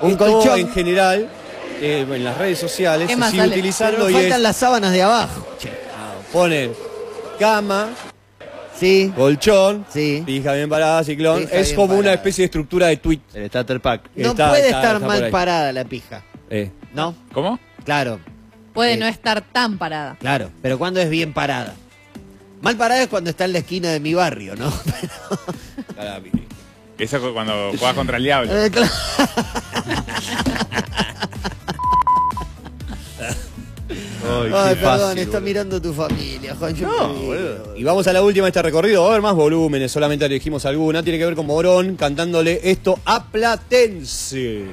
Un colchón en general, en las redes sociales se sigue Pero utilizando y faltan las sábanas de abajo. ponen cama, Sí. colchón, Sí. pija bien parada, ciclón. Pija Es bien como una parada. especie de estructura de tweet. El starter pack. No puede estar por mal ahí. parada la pija. ¿No? ¿Cómo? Claro, Puede no estar tan parada. claro. Pero ¿cuándo es bien parada? Mal parada es cuando está en la esquina de mi barrio, ¿no? Eso es cuando jugás contra el diablo. Claro. Ay, perdón, está mirando tu familia, Juan. Y vamos a la última de este recorrido. Va a haber más volúmenes, solamente elegimos alguna. Tiene que ver con Morón cantándole esto a Platense.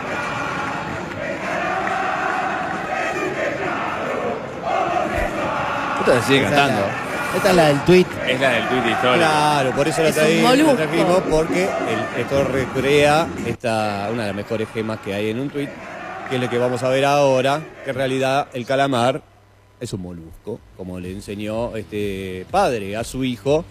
Esta sigue cantando. Esta es la del tweet. Es la del tuit histórico. Claro, por eso la Es un trajimos, molusco. porque esto recrea una de las mejores gemas que hay en un tuit, que es lo que vamos a ver ahora, que en realidad el calamar es un molusco, como le enseñó este padre a su hijo.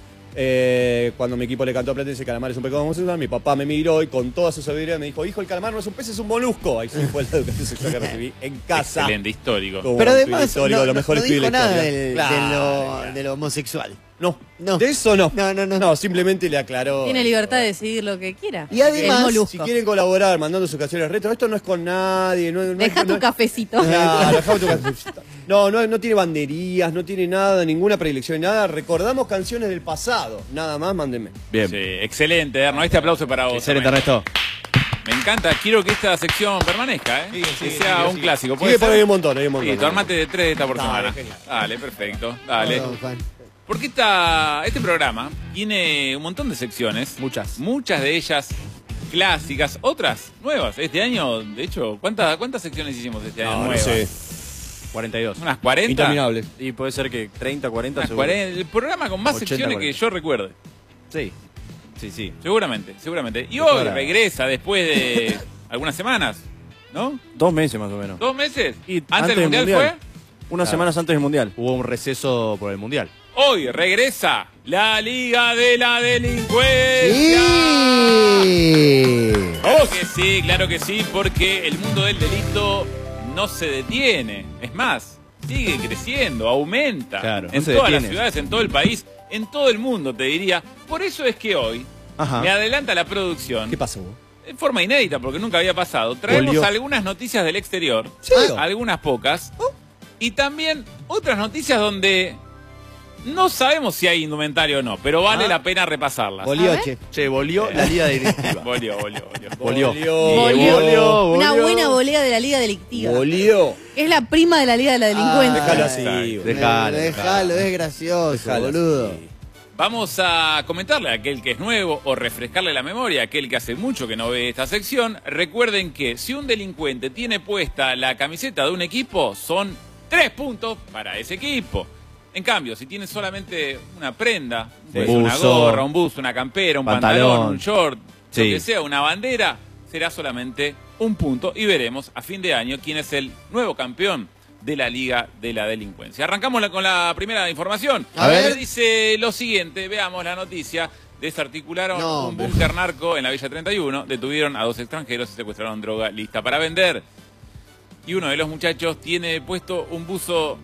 Cuando mi equipo le cantó a Platense, el calamar es un pecado homosexual, mi papá me miró y con toda su sabiduría me dijo, hijo, el calamar no es un pez, es un molusco. Ahí sí fue la educación sexual que recibí en casa. Excelente, histórico. Como Pero un además tuit histórico, no, de los no mejores tuits dijo de la nada historia. de lo homosexual. No, No. de eso no. No. No, simplemente le aclaró. Tiene libertad de decidir lo que quiera. Y además, El molusco. Si quieren colaborar mandando sus canciones retro, esto no es con nadie. Deja tu cafecito. Claro, dejá tu cafecito. No tiene banderías, no tiene nada, ninguna predilección, nada. Recordamos canciones del pasado. Nada más, mándenme. Bien. Sí, excelente, Erno. Este aplauso para vos. Excelente, también. Ernesto. Me encanta. Quiero que esta sección permanezca, ¿eh? que sea un clásico. ¿Puede Sigue por ser? ahí un montón, hay un montón. Sí, tu armate de 3 de esta por Dale, semana. genial. Dale, perfecto. Dale. Perdón, Juan. Porque este programa tiene un montón de secciones. Muchas de ellas clásicas, otras nuevas. Este año, de hecho, ¿cuántas secciones hicimos este año No nuevas? sé. 42. Unas 40. Interminables. Y puede ser que 30, 40, Unas seguro. 40. El programa con más 80, secciones que 40. yo recuerde. Sí. Sí. Seguramente. Y De hoy toda la- regresa después de algunas semanas, ¿no? 2 meses más o menos. 2 meses. Y ¿Antes del Mundial fue? Unas semanas antes del Mundial. Hubo un receso por el Mundial. Hoy regresa la Liga de la Delincuencia. Sí. Claro que sí, porque el mundo del delito no se detiene. Es más, sigue creciendo, aumenta. Claro, no en se todas las detiene. ciudades, en todo el país, en todo el mundo, te diría. Por eso es que hoy Ajá. me adelanta la producción. ¿Qué pasó? En forma inédita, porque nunca había pasado. Traemos Volvió. algunas noticias del exterior. ¿Sí? Algunas pocas. Y también otras noticias donde no sabemos si hay indumentario o no, pero vale la pena repasarlas. Bolioche. Che, volvió la Liga Delictiva. Volvió. Volvió. Volvió. Una buena volea de la Liga Delictiva. Volvió. Es la prima de la Liga de la Delincuencia. Déjalo así. Dejalo. Déjalo, es gracioso, Déjalo boludo. así. Vamos a comentarle a aquel que es nuevo o refrescarle la memoria a aquel que hace mucho que no ve esta sección. Recuerden que si un delincuente tiene puesta la camiseta de un equipo, son 3 puntos para ese equipo. En cambio, si tiene solamente una prenda, puede ser una buzo, gorra, un buzo, una campera, un pantalón, un short, Sí. lo que sea, una bandera, será solamente 1 punto y veremos a fin de año quién es el nuevo campeón de la Liga de la Delincuencia. Arrancamos con la primera información. A ver. Dice lo siguiente, veamos la noticia. Desarticularon No, un búnker narco en la Villa 31, detuvieron a 2 extranjeros y secuestraron droga lista para vender. Y uno de los muchachos tiene puesto un buzo...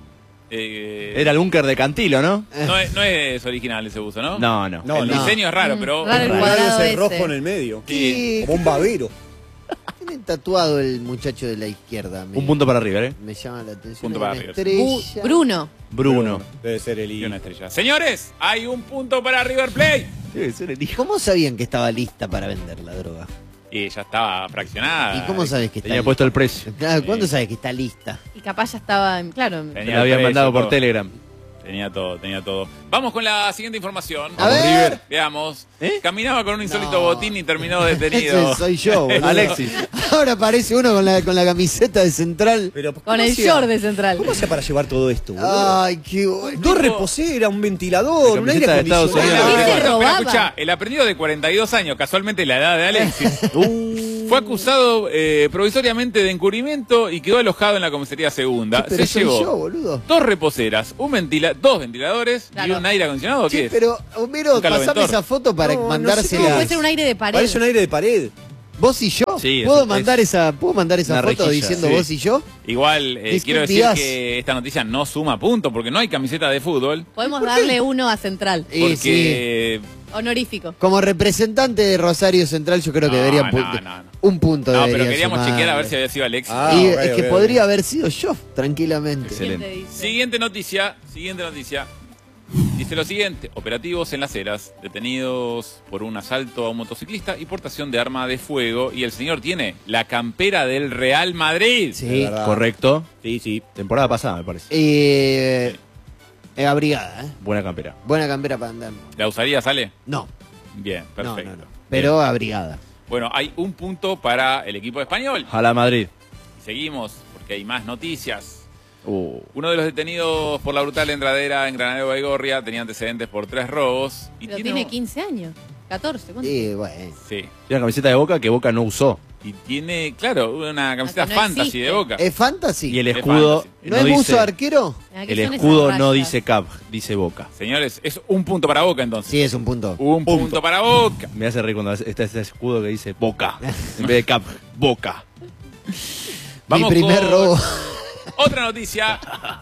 Era el búnker de Cantilo, ¿no? no es original ese buzo, ¿no? No. No, El diseño es raro, pero... Raro el Raro cuadrado ese ese. rojo en el medio. Sí. Como un babero. Tiene tatuado el muchacho de la izquierda. Un punto para River, ¿eh? Me llama la atención. Punto Una para River. estrella. Bruno. Bruno. Debe ser el Y una estrella. Señores, hay 1 punto para River Plate. Debe ser el hijo. ¿Cómo sabían que estaba lista para vender la droga? Y ya estaba fraccionada. ¿Y cómo sabes que está Tenía lista? puesto el precio. Claro, ¿cuándo sabes que está lista? Y capaz ya estaba, claro. Tenía Me lo habían precio, mandado por todo. Telegram. Tenía todo. Vamos con la siguiente información. A ver. Veamos. ¿Eh? Caminaba con un insólito No. botín y terminó detenido. Ese soy yo, boludo. Alexis. Ahora aparece uno con la camiseta de Central. Pero, Con el short de Central. ¿Cómo hacía para llevar todo esto, boludo? Ay, qué bueno. Dos reposeras, un ventilador, La un aire camiseta de Estados acondicionado. Unidos. ¿Qué se Pero robaba? escuchá, el aprendido de 42 años, casualmente la edad de Alexis, fue acusado provisoriamente de encubrimiento y quedó alojado en la comisaría segunda. Pero Se soy llevó yo, boludo. 2 reposeras, dos ventiladores y Claro. un aire acondicionado. ¿Qué Che, es? pero, Homero, Un pasame caloventor. esa foto para No, no sé mandársela. Puede ser un aire de pared. Parece un aire de pared. ¿Vos y yo? Sí, ¿Puedo es- mandar esa una foto rejilla, diciendo sí. vos y yo? Igual, quiero decir Discutidas. que esta noticia no suma puntos porque no hay camiseta de fútbol. Podemos darle uno a Central. Y Porque. Honorífico. Como representante de Rosario Central, yo creo que No, deberían no. un punto. No, debería pero queríamos sumarle. chequear a ver si había sido Alexis. Ah, Y ok, es que ok, podría ok. haber sido yo, tranquilamente. Excelente. ¿Quién te dice? Siguiente noticia. Dice lo siguiente: operativos en Las Heras, detenidos por un asalto a un motociclista y portación de arma de fuego. Y el señor tiene la campera del Real Madrid. Sí. De verdad. Correcto. Sí, sí. Temporada pasada, me parece. Abrigada, ¿eh? Buena campera. Buena campera para andar. ¿La usaría, sale? No, Bien, perfecto. no. Pero abrigada. Bueno, hay un punto para el equipo español. A la Madrid. Seguimos, porque hay más noticias. Uno de los detenidos por la brutal entradera en Granadero Baigorria tenía antecedentes por 3 robos. Y Pero tiene 15 años. 14, ¿cuánto? Sí, bueno. Sí. Tiene una camiseta de Boca que Boca no usó. Y tiene, claro, una camiseta no fantasy existe. de Boca. ¿Es fantasy? Y el Es escudo fantasy. ¿No es buzo arquero? Ah, ¿qué el son esas escudo no rayas? dice Cap, dice Boca. Señores, es un punto para Boca entonces. Sí, es un punto. Un punto para Boca. Me hace reír cuando está ese escudo que dice Boca. En vez de Cap, Boca. Vamos Mi primer con robo. otra noticia.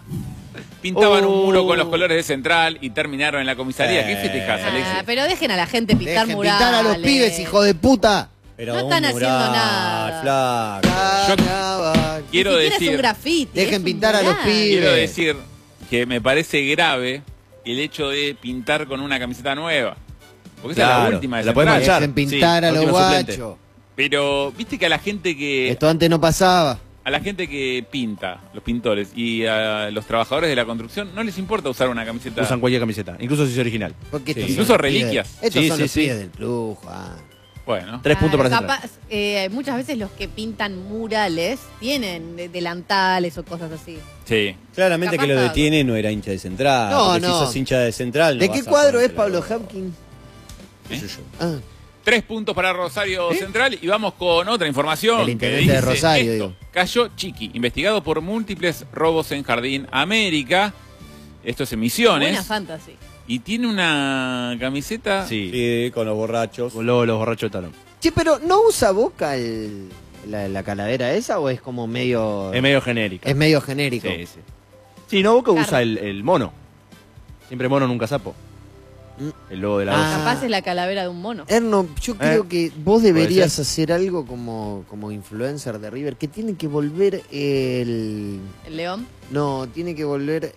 Pintaban un muro con los colores de Central y terminaron en la comisaría. ¿Qué festejás, Alexis? Ah, pero dejen a la gente pintar Dejen murales. pintar a los pibes, hijo de puta. Pero No un están haciendo mural, nada. flaco. Carnaval. Quiero Ni siquiera es decir, un graffiti. Dejen es un pintar a los mural. pibes. quiero decir que me parece grave el hecho de pintar con una camiseta nueva. Porque esa es la Claro, última de la podemos Central. echar. Dejen pintar Sí, a los último suplente. guachos. Pero viste que a la gente que Esto antes no pasaba. pinta, los pintores y a los trabajadores de la construcción no les importa usar una camiseta. Usan cualquier camiseta, incluso si es original. Porque estos Sí. son Incluso los reliquias. pibes. Estos Sí, son sí, los sí. pibes del club, Juan. Bueno, 3 puntos para Central. Capaz, muchas veces los que pintan murales tienen delantales o cosas así. sí. Claramente Capaz que lo no. detiene no era hincha de Central. No, porque no. Si sos hincha de Central. no ¿De vas qué a cuadro es ponértela. Pablo Hopkins? ¿Qué sé yo? Ah, 3 puntos para Rosario Central y vamos con otra información. El que intendente de dice Rosario, esto. digo. Cayó Chiqui, investigado por múltiples robos en Jardín América. Esto es en Misiones. Buena fantasy. Y tiene una camiseta. Sí. Sí, con los borrachos. Luego los borrachos de Talón. che, pero ¿no usa Boca la calavera esa o es como medio... Es medio genérica. Es medio genérico? Sí, sí. Sí, no, Boca Carlos. usa el mono. Siempre mono, nunca sapo. El logo de la Ah. voz. Capaz es la calavera de un mono. Erno, yo creo que vos deberías ser. hacer algo como influencer de River, que tiene que volver el... El león. No, tiene que volver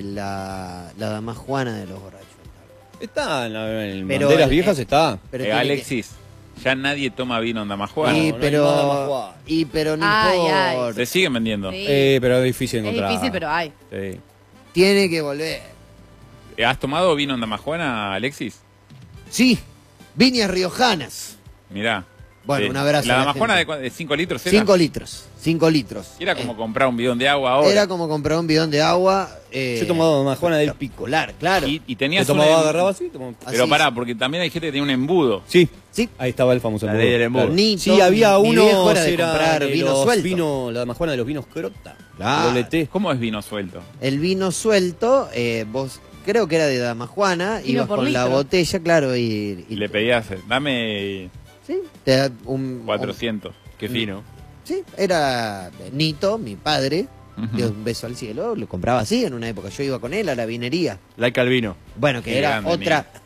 la dama Juana de los borrachos. Está en Pero banderas el- viejas, está. Pero tiene Alexis, ya nadie toma vino en que- Damajuana. y, no hay más dama Juana. pero no Ay, importa. Se siguen vendiendo. Sí. Pero es difícil Es encontrar. difícil, pero hay. Sí. Tiene que volver. ¿Has tomado vino en Damajuana, Alexis? Sí, viñas riojanas. Mirá. Bueno, Sí. un abrazo ¿La a la Damajuana gente. de 5 litros era? 5 litros. 5 litros. Era como comprar un bidón de agua ahora. Era como comprar un bidón de agua. Yo he tomado dama Juana del Pico. Polar, claro. Y ¿Te tenías tomaba, un- agarraba así? Tomaba. Pero Así. pará, porque también hay gente que tenía un embudo. Sí, Sí. ahí estaba el famoso La ley del embudo. Nito, Sí, había mi uno viejo era de comprar de vino los suelto. la dama Juana de los vinos Crota. Claro. Doble T. ¿Cómo es vino suelto? El vino suelto, vos creo que era de dama Juana, Vino ibas por con la litro. botella, claro, y Y le pedías, dame sí, te da un 400. Qué fino. Sí, era Nito, mi padre, Ujú. dio un beso al cielo, lo compraba así en una época. Yo iba con él a la vinería. Like al vino. Bueno, que Qué era grande,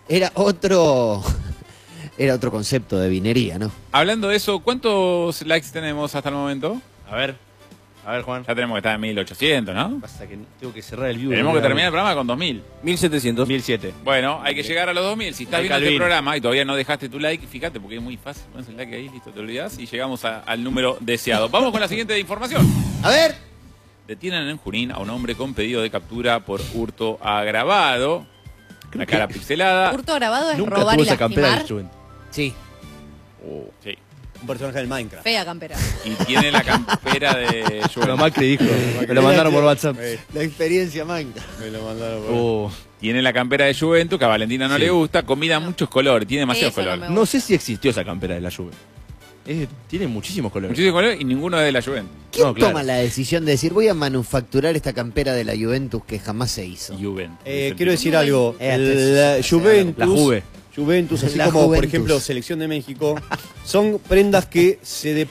era otro concepto de vinería, ¿no? Hablando de eso, ¿cuántos likes tenemos hasta el momento? A ver, Juan. Ya tenemos que estar en 1800, ¿no? Pasa que tengo que cerrar el view. Tenemos que terminar el programa con 2000. 1700. 1007. Bueno, hay que llegar a los 2000. Si estás Like viendo al este vino. programa y todavía no dejaste tu like, fíjate porque es muy fácil. Pones el like ahí, listo, te olvidás y llegamos al número deseado. Vamos con la siguiente información. A ver, Detienen en Junín a un hombre con pedido de captura por hurto agravado. La cara pixelada. Hurto grabado es Nunca robar tuvo y esa campera lastimar. del Juventus. sí. Sí. Un personaje del Minecraft. Fea campera. Y tiene la campera de Lo Juventus. Macri dijo. Me lo mandaron por WhatsApp. La experiencia magna. Me lo mandaron por Tiene la campera de Juventus, que a Valentina no Sí. le gusta. Combina muchos colores, tiene demasiados Eso no colores. me No sé si existió esa campera de la Juve. Tiene muchísimos colores. Muchísimos colores y ninguno es de la Juventus. ¿Quién No, claro. toma la decisión de decir voy a manufacturar esta campera de la Juventus que jamás se hizo? Juventus. quiero decir algo. Este El es- Juventus. La Juve. Juventus, así La como por Juventus. ejemplo Selección de México, son prendas que se